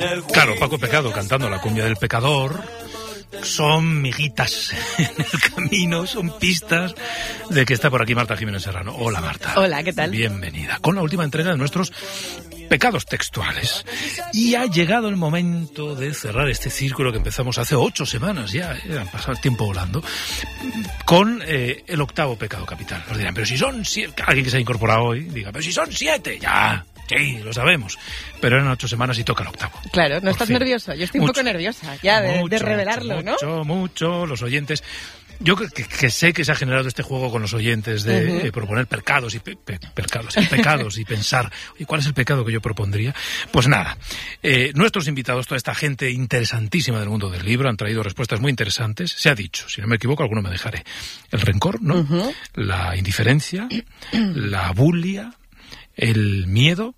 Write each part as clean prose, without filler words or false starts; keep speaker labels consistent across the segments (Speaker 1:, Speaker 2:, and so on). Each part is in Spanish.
Speaker 1: Claro, Paco Pecado cantando la cumbia del pecador son miguitas en el camino, son pistas de que está por aquí Marta Jiménez Serrano. Hola, Marta.
Speaker 2: Hola, ¿qué tal?
Speaker 1: Bienvenida. Con la última entrega de nuestros pecados textuales. Y ha llegado el momento de cerrar este círculo que empezamos hace 8 semanas ya, ha pasado el tiempo volando, con el octavo pecado capital. Nos dirán, pero si son 7, alguien que se ha incorporado hoy, diga, pero si son 7, ya... Sí, lo sabemos, pero eran 8 semanas y toca el octavo.
Speaker 2: Claro, ¿no estás nervioso? Yo estoy un poco nerviosa ya de revelarlo, ¿no?
Speaker 1: Mucho, los oyentes... Yo que sé que se ha generado este juego con los oyentes de proponer pecados y pecados y pensar, oye, ¿cuál es el pecado que yo propondría? Pues nada, nuestros invitados, toda esta gente interesantísima del mundo del libro, han traído respuestas muy interesantes. Se ha dicho, si no me equivoco, alguno me dejaré. El rencor, ¿no? La indiferencia, la bulia, el miedo...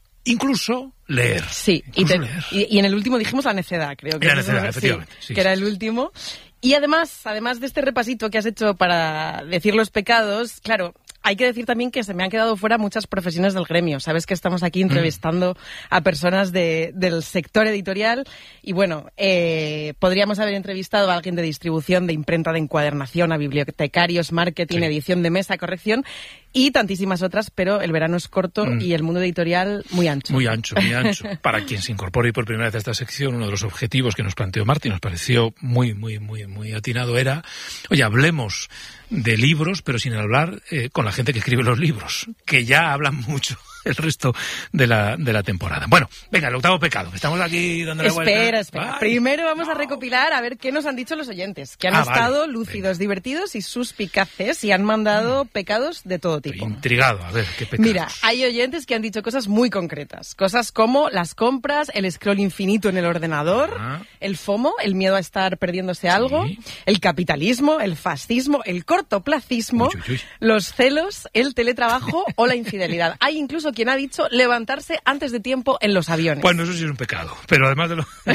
Speaker 1: Incluso leer.
Speaker 2: Sí,
Speaker 1: leer.
Speaker 2: Y en el último dijimos la necedad, creo que.
Speaker 1: La necedad, efectivamente. Sí,
Speaker 2: que era el último. Y además de este repasito que has hecho para decir los pecados, claro, hay que decir también que se me han quedado fuera muchas profesiones del gremio. Sabes que estamos aquí entrevistando a personas del sector editorial y bueno, podríamos haber entrevistado a alguien de distribución, de imprenta, de encuadernación, a bibliotecarios, marketing, edición de mesa, corrección y tantísimas otras, pero el verano es corto y el mundo editorial muy ancho.
Speaker 1: Muy ancho. Para quien se incorpore por primera vez a esta sección, uno de los objetivos que nos planteó Martín, nos pareció muy atinado, era, oye, hablemos de libros, pero sin hablar con la gente que escribe los libros, que ya hablan mucho el resto de la temporada. Bueno, venga, el octavo pecado, que estamos aquí dándole vuelta.
Speaker 2: Espera. Ay, primero vamos a recopilar a ver qué nos han dicho los oyentes, que han estado lúcidos, divertidos y suspicaces y han mandado pecados de todo tipo.
Speaker 1: Estoy intrigado, a ver, ¿qué pecados?
Speaker 2: Mira, hay oyentes que han dicho cosas muy concretas, cosas como las compras, el scroll infinito en el ordenador, el FOMO, el miedo a estar perdiéndose algo, el capitalismo, el fascismo, el cortoplacismo, los celos, el teletrabajo o la infidelidad. Hay incluso quien ha dicho levantarse antes de tiempo en los aviones.
Speaker 1: Bueno, eso sí es un pecado, pero además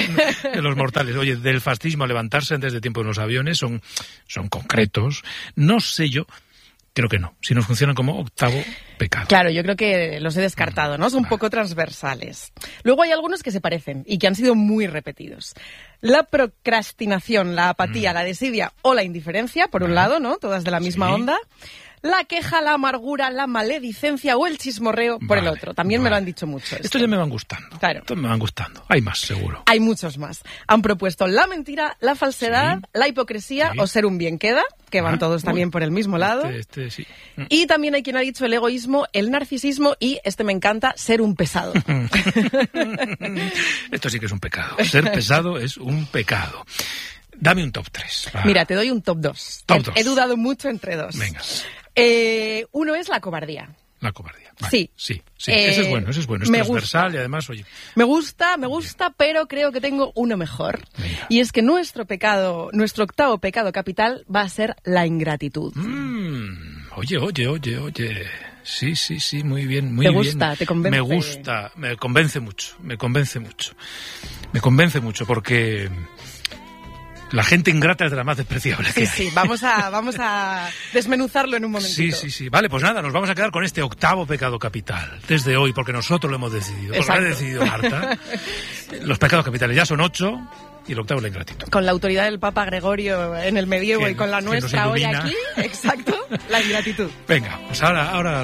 Speaker 1: de los mortales. Oye, del fascismo a levantarse antes de tiempo en los aviones son concretos. No sé yo, creo que no, si nos funcionan como octavo pecado.
Speaker 2: Claro, yo creo que los he descartado, ¿no? Son un poco transversales. Luego hay algunos que se parecen y que han sido muy repetidos. La procrastinación, la apatía, la desidia o la indiferencia, por un lado, ¿no? Todas de la misma onda. La queja, la amargura, la maledicencia o el chismorreo por el otro. También me lo han dicho mucho.
Speaker 1: Estos ya me van gustando.
Speaker 2: Claro.
Speaker 1: Estos me van gustando. Hay más, seguro.
Speaker 2: Hay muchos más. Han propuesto la mentira, la falsedad, la hipocresía o ser un bien queda, que van todos también por el mismo lado.
Speaker 1: Sí.
Speaker 2: Y también hay quien ha dicho el egoísmo, el narcisismo y, me encanta, ser un pesado.
Speaker 1: Esto sí que es un pecado. Ser pesado es un pecado. Dame un top 3.
Speaker 2: Mira, te doy un top 2.
Speaker 1: Top 2.
Speaker 2: He dudado mucho entre 2.
Speaker 1: Venga.
Speaker 2: Uno es la cobardía.
Speaker 1: La cobardía. Vale. Sí. Ese es bueno. Es transversal y además, oye...
Speaker 2: Me gusta, pero creo que tengo uno mejor.
Speaker 1: Venga.
Speaker 2: Y es que nuestro octavo pecado capital va a ser la ingratitud.
Speaker 1: Oye. Sí, muy bien, muy
Speaker 2: bien.
Speaker 1: ¿Te
Speaker 2: gusta? ¿Te convence?
Speaker 1: Me gusta, me convence mucho porque... La gente ingrata es de la más despreciable.
Speaker 2: Sí, vamos a desmenuzarlo en un momentito.
Speaker 1: Sí. Vale, pues nada, nos vamos a quedar con este octavo pecado capital desde hoy, porque nosotros lo hemos decidido. Porque lo ha decidido Marta. Los pecados capitales ya son 8 y el octavo es la ingratitud.
Speaker 2: Con la autoridad del Papa Gregorio en el medievo y con la nuestra hoy aquí, exacto, la ingratitud.
Speaker 1: Venga, pues ahora